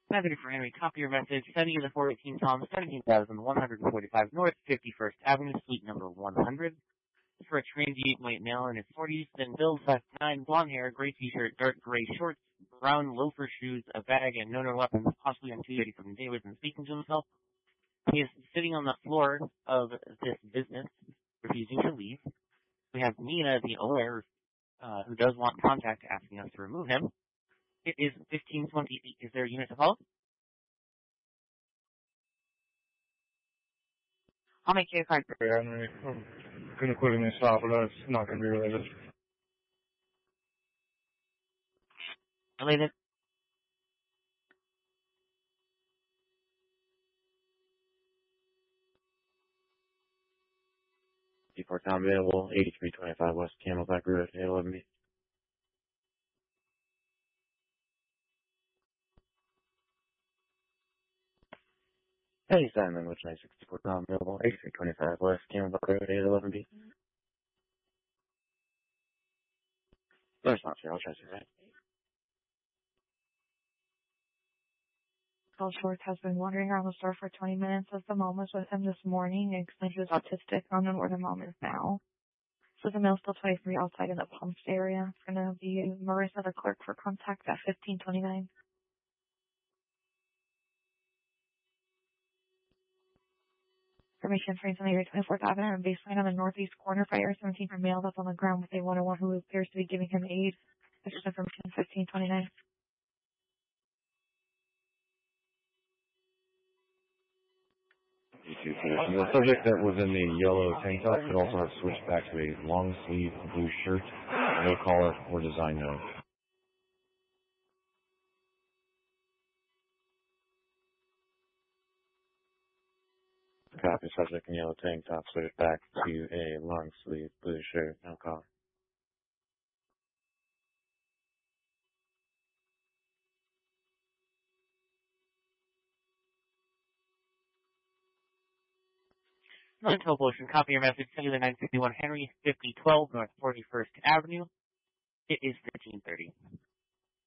Method for Henry, copy your message. Sending you the 418 Tom, 17,145 North 51st Avenue, Suite number 100. For a transient white male in his 40s, then build 5'9", blonde hair, gray t-shirt, dark gray shorts, brown loafer shoes, a bag, and no known weapons, possibly on 280 from Davis and speaking to himself. He is sitting on the floor of this business, refusing to leave. We have Nina, the owner, who does want contact, asking us to remove him. It is 1528. Is there a unit to call? I'll make you a card. Henry, I'm gonna quit in this shop, but that's not gonna be related. Related? Deport Town available, 8325 West Camelback Road, 811B. Hey, Simon, which 964 Town available, 8325 West Camelback Road, 811B. There's not here, I'll try to right. Carl Schwartz has been wandering around the store for 20 minutes. As the mom was with him this morning and explained he was autistic. I don't know where the mom is now. So the mail's still 23 outside in the pumps area. It's going to be Marissa, the clerk, for contact at 1529. Information trains on the area 24th Avenue and baseline on the northeast corner. Fire 17 for male that's on the ground with a 101 who appears to be giving him aid. This is information 1529. The subject that was in the yellow tank top could also have switched back to a long sleeve blue shirt, no collar or design note. Copy, subject in yellow tank top switched back to a long sleeve blue shirt, no collar. Until Ocean, copy your message. Send you the 961 Henry, 5012 North 41st Avenue. It is 1330.